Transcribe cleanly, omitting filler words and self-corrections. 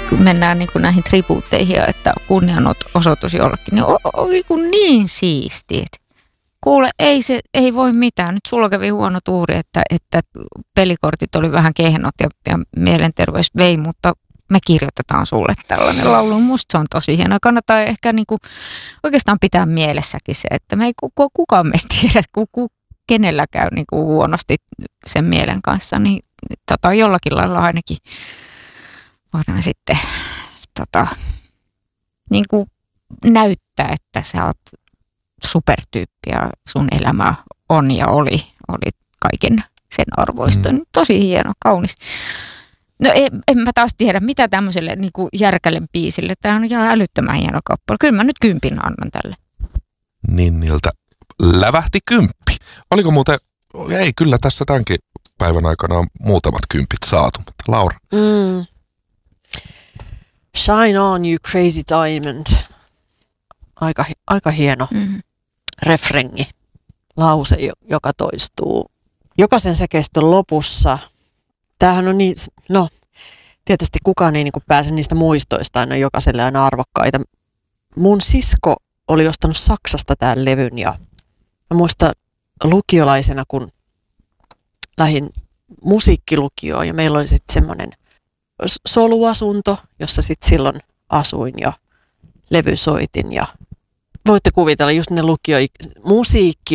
mennään niin kuin näihin tribuutteihin, että kunnianosoitus jollekin, niin oli kuin niin siistiä. Kuule, ei voi mitään. Nyt sulla kävi huono tuuri, että pelikortit oli vähän kehnot ja mielenterveys vei, mutta me kirjoitetaan sulle tällainen laulu. Musta se on tosi hienoa. Kannattaa ehkä niinku oikeastaan pitää mielessäkin se, että me ei kukaan meistä tiedä, kenellä käy niinku huonosti sen mielen kanssa. Niin jollakin lailla ainakin voidaan sitten niinku näyttää, että sä oot supertyyppi ja sun elämä on ja oli kaiken sen arvoista. Tosi hieno, kaunis. No en mä taas tiedä, mitä tämmöiselle niin kuin järkälle biisille. Tämä on ihan älyttömän hieno kappale. Kyllä mä nyt 10 annan tälle. Ninniltä lävähti 10. Oliko muuten, ei kyllä tässä tämänkin päivän aikana on muutamat 10 saatu, mutta Laura. Shine on you crazy diamond. Aika hieno refrengi, lause, joka toistuu jokaisen säkeistön lopussa. Tämähän on niin, no tietysti kukaan ei niinku pääse niistä muistoista, ne on jokaiselle aina arvokkaita. Mun sisko oli ostanut Saksasta tämän levyn ja mä muistan lukiolaisena, kun lähdin musiikkilukioon ja meillä oli sitten semmoinen soluasunto, jossa sitten silloin asuin ja levysoitin ja voitte kuvitella just ne musiikki